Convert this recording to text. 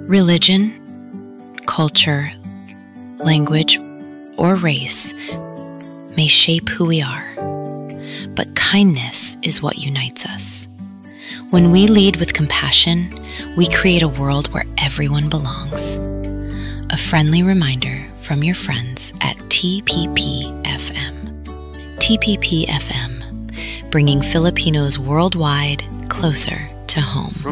Religion, culture, language, or race may shape who we are, but kindness is what unites us. When we lead with compassion, we create a world where everyone belongs. A friendly reminder from your friends at TPP-FM. TPP-FM, bringing Filipinos worldwide closer to home.